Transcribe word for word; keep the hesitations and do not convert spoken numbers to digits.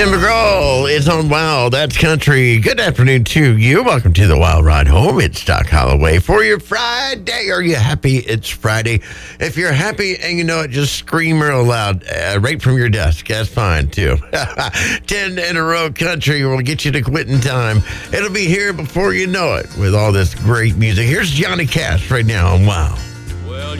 Tim McGraw is on Wow, That's Country. Good afternoon to you. Welcome to the Wild Ride Home. It's Doc Holloway for your Friday. Are you happy it's Friday? If you're happy and you know it, just scream real loud uh, right from your desk. That's fine, too. Ten in a row country will get you to quitting time. It'll be here before you know it with all this great music. Here's Johnny Cash right now on Wow.